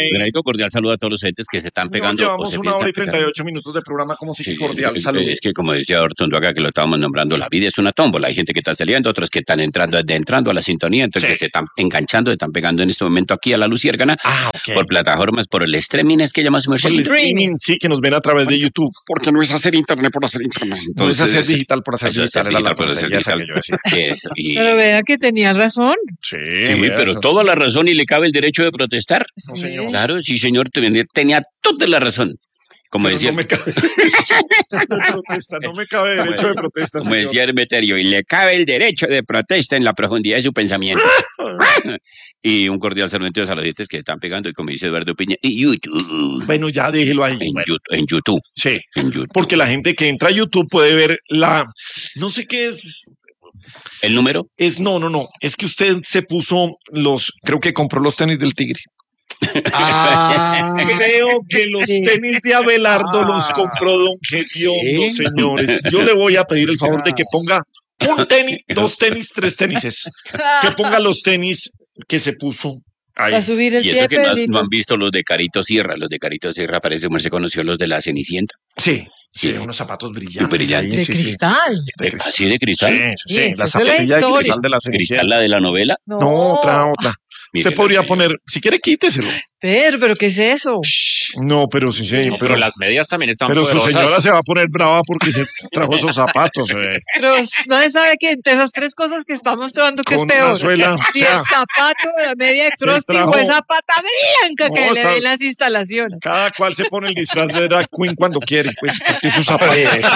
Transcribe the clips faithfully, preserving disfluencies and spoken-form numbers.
Granito, cordial saludo a todos los entes que se están pegando. No, llevamos una hora y treinta y ocho minutos de programa, como si sí, cordial es, saludo. Es que como decía Ortundo acá, que lo estábamos nombrando, la vida es una tómbola. Hay gente que está saliendo, otros que están entrando, de entrando a la sintonía, entonces sí. que se están enganchando, se están pegando en este momento aquí a la Luciérgana, ah, okay. por plataformas, por el streaming, es que llamas Por el streaming, sí, que nos ven a través de YouTube. Porque no es hacer internet por hacer internet. Entonces, no es hacer digital por hacer digital, era la por hacer digital. Que y... Pero vea que tenía razón. Sí, sí pero eso. Toda la razón y le cabe el derecho de protestar. No, señor. Claro, sí, señor, tenía toda la razón. Como pero decía. No me cabe de protesta, no me cabe derecho de protesta. Como señor. decía Hermeterio, y le cabe el derecho de protesta en la profundidad de su pensamiento. Y un cordial saludo a los dientes que están pegando, y como dice Eduardo Piña, y YouTube. Bueno, ya déjelo ahí. En, bueno. YouTube, en YouTube. Sí, en YouTube. Porque la gente que entra a YouTube puede ver la. No sé qué es. ¿El número? Es no, no, no. Es que usted se puso los. Creo que compró los tenis del Tigre. Ah, creo que los tenis de Abelardo ah, los compró don Gediondo, ¿sí? Señores. Yo le voy a pedir el favor de que ponga un tenis, dos tenis, tres tenises. Que ponga los tenis que se puso ahí. Para subir el y pie, eso que no, no han visto los de Carito Sierra. Los de Carito Sierra, parece que se conoció los de la Cenicienta. Sí. Sí, sí, unos zapatos brillantes. brillantes. De sí, cristal. Sí. De, ¿Así de cristal? Sí, sí, sí. sí la zapatilla de cristal de la Cenicienta. ¿Cristal la de la novela? No, no otra, otra. Mire, usted podría poner, si quiere, quíteselo. Pero, pero, ¿qué es eso? No, pero sí, sí. No, pero, pero las medias también están Pero poderosas. Su señora se va a poner brava porque se trajo esos zapatos. Eh. Pero nadie sabe que entre esas tres cosas que está mostrando que Con es peor. Suela, si o sea, el zapato de la media de Krusty o esa pata blanca no, que está, le ven las instalaciones. Cada cual se pone el disfraz de drag queen cuando quiere, pues, porque sus zapatos.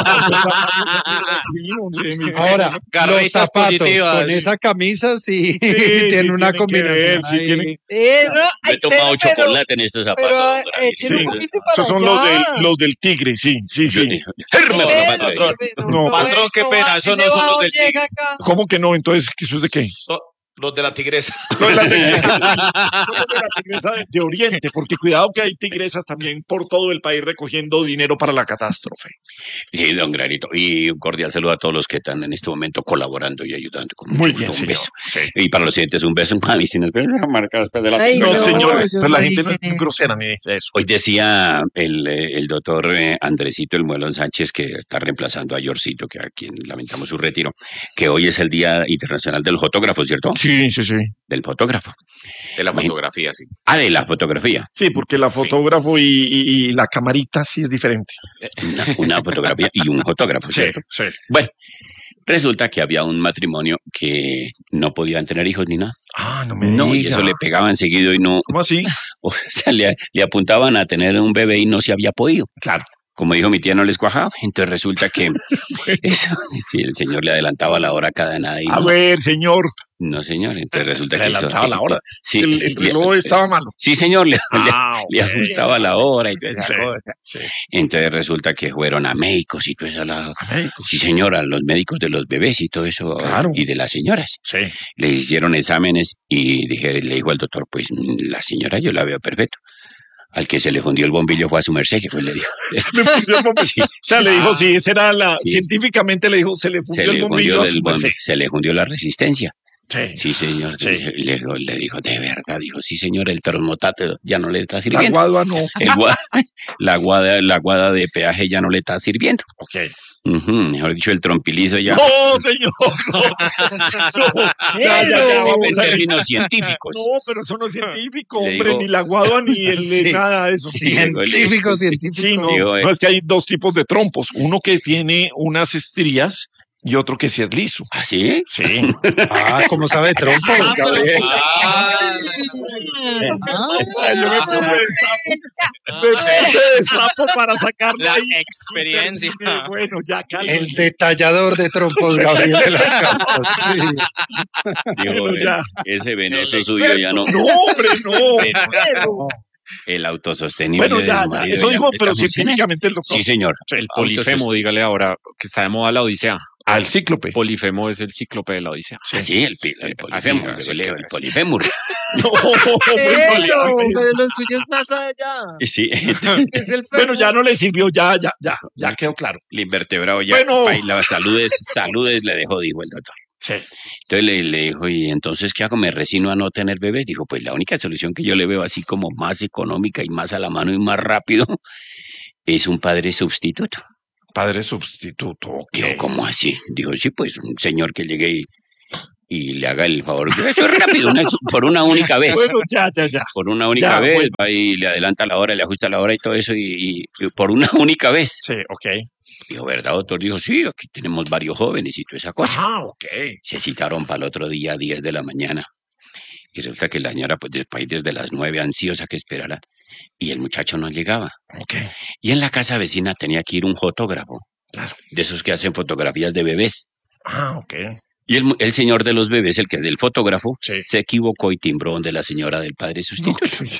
Ahora, los zapatos positivas. Con esa camisa sí, sí tiene sí, una combinación. Ver, sí, tiene... Pero, Me he tomado pero, chocolate en estos zapatos. Pero, eh, sí. un poquito para esos son allá. los del, los del tigre, sí, sí, sí. No, no, patrón, no, patrón, qué pena, esos no son los del tigre. Acá. ¿Cómo que no? Entonces, ¿eso es de qué? So, los de la tigresa. Los de la tigresa, sí. Son los de la tigresa de, de Oriente, porque cuidado que hay tigresas también por todo el país recogiendo dinero para la catástrofe. Sí, don Granito. Y un cordial saludo a todos los que están en este momento colaborando y ayudando. Con Muy gusto, bien, un señor. beso. Sí. Y para los siguientes, un beso. Mami, si nos ven marcadas después de la Ay, No, no, señores, no, pues la no gente no es eso. grosera ni dice eso. Hoy decía el, el doctor eh, Andresito El Muelón Sánchez, que está reemplazando a Yorcito, que a quien lamentamos su retiro, que hoy es el Día Internacional del Fotógrafo, ¿cierto? Sí, sí, sí. Del fotógrafo. De la fotografía, sí. Ah, de la fotografía. Sí, porque la fotógrafo sí. y, y, y la camarita sí es diferente. Una, una fotografía y un fotógrafo, ¿cierto? Sí, sí. Bueno, resulta que había un matrimonio que no podían tener hijos ni nada. Ah, no me No, diga. y eso le pegaban seguido y no... ¿Cómo así? O sea, le, le apuntaban a tener un bebé y no se había podido. Claro. Como dijo mi tía, no les cuajaba. Entonces resulta que eso, sí, el señor le adelantaba la hora cada nada. Y a no, ver, señor. No, señor. Entonces resulta le que... adelantaba eso, la hora. Sí. El, el reloj le, estaba malo. Sí, señor. Le, ah, le, okay. le ajustaba la hora y toda esa sí, cosa. Sí. Entonces resulta que fueron a médicos y todo eso. La, ¿A médicos? Sí, señora. Los médicos de los bebés y todo eso. Claro. Y de las señoras. Sí. Les hicieron exámenes y dije, le dijo al doctor, pues la señora yo la veo perfecto. Al que se le fundió el bombillo fue a su merced, que pues le dijo. Me fundió el bombillo. Sí. O sea, le dijo, sí, esa era la... Sí. Científicamente le dijo, se le fundió se el le bombillo fundió a su bombillo, merced. Se le fundió la resistencia. Sí, sí señor. Sí. Le, le dijo, de verdad, dijo, sí, señor, el termotato ya no le está La sirviendo. guadua no. El gua, la, guada, la guada de peaje ya no le está sirviendo. Ok. Uh-huh, mejor dicho, el trompilizo ya. No, señor. No, no. Ya, ya, ya, vamos en a términos científicos. No, pero eso no es científico, Le hombre, digo, ni la guadua ni el sí, nada de eso. Científico, científico. Sí, no, Digo, eh. no, es que hay dos tipos de trompos. Uno que tiene unas estrías y otro que sí es liso. ¿Ah, sí? Sí. Ah, ¿cómo sabe trompos, Gabriel? Ah, Ay, yo me puse de sapo. Me puse de sapo para sacarle la ahí. experiencia. Bueno, ya El cálmese. detallador de trompos, Gabriel de las Casas. Sí. Digo, Bueno, ya. ese venoso El suyo ya no. No, hombre, no. No. El autosostenible Bueno, de ya, su ya, marido eso ya dijo, está pero funcionando. científicamente el doctor. Sí, señor. El polifemo, dígale ahora, que está de moda la Odisea. Al cíclope. Polifemo es el cíclope de la Odisea. Ah, sí, el, pi- el polifémur. así, el, así. el polifémur. No, Pero, bueno, pero lo suyo es más allá. Sí, Es el bueno, ya no le sirvió, ya, ya, ya, ya quedó claro. el invertebrado ya. Bueno. Ay, la saludes, saludes le dejó, dijo el doctor. Sí. Entonces le, le dijo, ¿y entonces qué hago? ¿Me resigno a no tener bebés? Dijo, pues la única solución que yo le veo así como más económica y más a la mano y más rápido es un padre sustituto. Padre sustituto, ok. Yo, ¿cómo así? Dijo, sí, pues un señor que llegue y, y le haga el favor. Eso es rápido, una, por una única vez. Bueno, ya, ya, ya. Por una única Ya, vez, bueno. va y le adelanta la hora, le ajusta la hora y todo eso, y, y- y por una única vez. Sí, ok. Dijo, ¿verdad, doctor? Dijo, sí, aquí tenemos varios jóvenes y toda esa cosa. Ah, ok. Se citaron para el otro día a diez de la mañana. Y resulta que la señora, pues después desde las nueve, ansiosa que esperara, y el muchacho no llegaba. Ok. Y en la casa vecina tenía que ir un fotógrafo, Claro. de esos que hacen fotografías de bebés. Ah, ok. Y el, mu- el señor de los bebés, el que es el fotógrafo, Sí. se equivocó y timbró donde la señora del padre sustituto. Ok.